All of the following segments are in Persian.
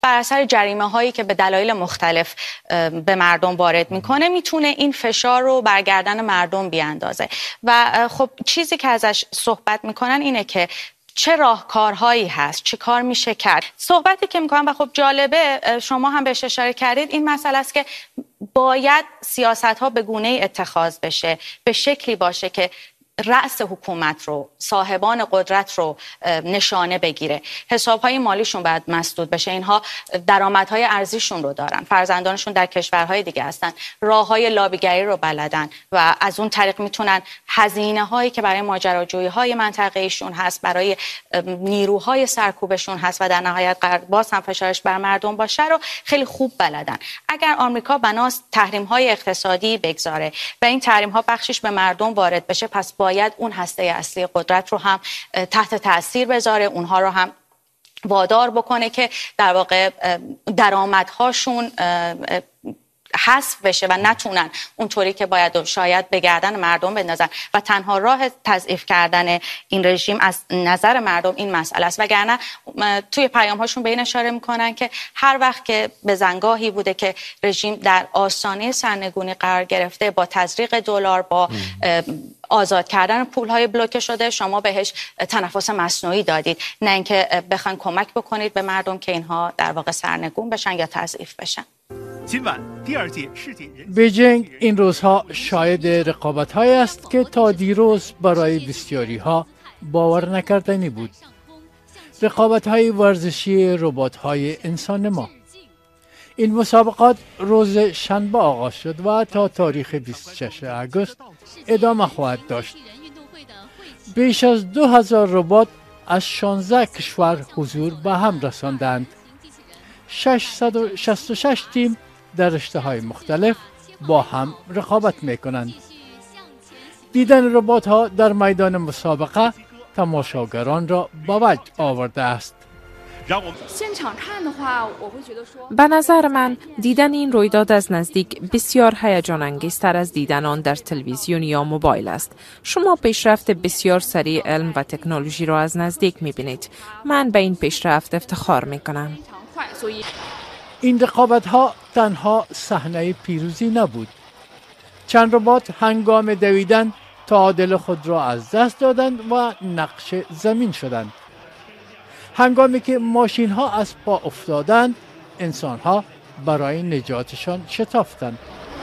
بر اثر جریمه هایی که به دلایل مختلف به مردم وارد میکنه میتونه این فشار رو بر گردن مردم بیاندازه. و خب چیزی که ازش صحبت میکنن اینه که چه راهکارهایی هست، چه کار میشه کرد. صحبتی که میکنم و خب جالبه شما هم بهش اشاره کردید، این مسئله است که باید سیاست‌ها به گونه‌ای اتخاذ بشه، به شکلی باشه که رأس حکومت رو، صاحبان قدرت رو نشانه بگیره. حسابهای مالیشون باید مسدود بشه. اینها درآمدهای ارزیشون رو دارن، فرزندانشون در کشورهای دیگه هستن، راههای لابیگری رو بلدن و از اون طریق میتونن هزینه هایی که برای ماجراجویی های منطقه‌ایشون هست، برای نیروهای سرکوبشون هست و در نهایت باز هم فشارش بر مردم باشه رو خیلی خوب بلدن. اگر آمریکا بناست تحریم های اقتصادی بگذاره و این تحریم ها بخشش به مردم وارد بشه، پس باید اون هسته اصلی قدرت رو هم تحت تاثیر بذاره، اونها رو هم وادار بکنه که در واقع درآمدهاشون حذف بشه و نتونن اونطوری که باید شاید به گردن مردم بندازن و تنها راه تضعیف کردن این رژیم از نظر مردم این مسئله است. وگرنه توی پیام هاشون به این اشاره میکنن که هر وقت که به زنگاهی بوده که رژیم در آستانه سرنگونی قرار گرفته، با تزریق دلار، با آزاد کردن پول‌های بلوکه شده، شما بهش تنفس مصنوعی دادید، نه اینکه بخواید کمک بکنید به مردم که اینها در واقع سرنگون بشن یا تضعیف بشن. بیجینگ این روزها شاهد رقابت‌هایی است که تا دیروز برای بسیاری‌ها باور نکردنی بود. رقابت‌های ورزشی ربات‌های انسان ما. این مسابقات روز شنبه آغاز شد و تا تاریخ 26 آگوست ادامه خواهد داشت. بیش از 2000 ربات از 16 کشور حضور به هم رساندند. 666 تیم در رشته‌های مختلف با هم رقابت می‌کنند. دیدن ربات‌ها در میدان مسابقه تماشاگران را به وجد آورده است. به نظر من دیدن این رویداد از نزدیک بسیار هیجان انگیزتر از دیدن آن در تلویزیون یا موبایل است. شما پیشرفت بسیار سریع علم و تکنولوژی را از نزدیک می‌بینید. من به این پیشرفت افتخار می‌کنم. این رقابت‌ها تنها صحنه پیروزی نبود. چند ربات هنگام دویدن تعادل خود را از دست دادند و نقش زمین شدند. هنگامی که ماشین ها از پا افتادند، انسان ها برای نجاتشان شتافتند.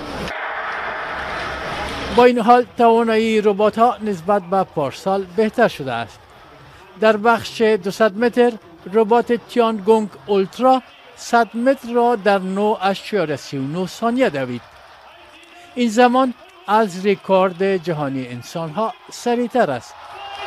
با این حال توانایی ربات ها نسبت به پارسال بهتر شده است. در بخش 200 متر ربات تیانگونگ اولترا 100 متر را در 9.39 ثانیه دوید. این زمان از رکورد جهانی انسان ها سریعتر است.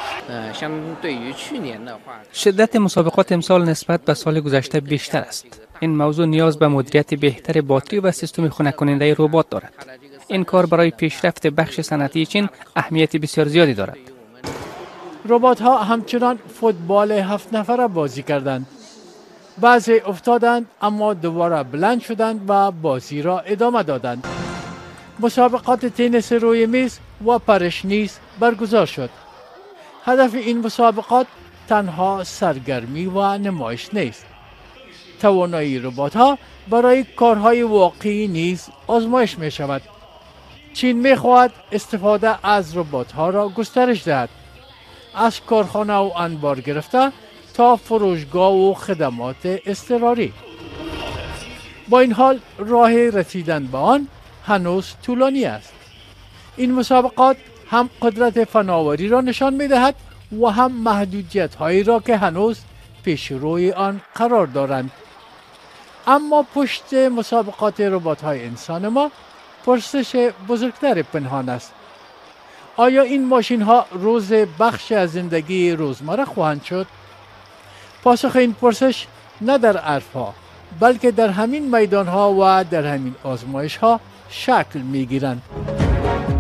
شدت مسابقات امسال نسبت به سال گذشته بیشتر است. این موضوع نیاز به مدیریت بهتر باتری و سیستم خنک کننده ربات دارد. این کار برای پیشرفت بخش صنعتی چین اهمیت بسیار زیادی دارد. ربات ها همچنان فوتبال 7 نفره بازی کردند. بعضی افتادند اما دوباره بلند شدند و بازی را ادامه دادند. مسابقات تنیس روی میز و پرش نیز برگزار شد. هدف این مسابقات تنها سرگرمی و نمایش نیست. توانایی ربات ها برای کارهای واقعی نیز آزمایش می شود. چین می خواهد استفاده از ربات ها را گسترش دهد. از کارخانه و انبار گرفته تا فروشگاه و خدمات اضطراری. با این حال راه رسیدن به آن هنوز طولانی است. این مسابقات هم قدرت فناوری را نشان می دهد و هم محدودیت هایی را که هنوز پیش روی آن قرار دارند. اما پشت مسابقات ربات های انسان ما پرسش بزرگتر پنهان است. آیا این ماشین ها روز بخش از زندگی روزمره خواهند شد؟ پاسخ این پرسش نه در حرف ها بلکه در همین میدان ها و در همین آزمایش ها شکل می گیرند.